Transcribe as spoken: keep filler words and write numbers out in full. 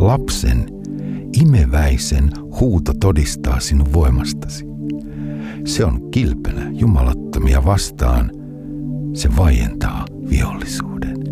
lapsen imeväisen huuto todistaa sinun voimastasi. Se on kilpenä jumalattomia vastaan. Se vaientaa vihollisuuden.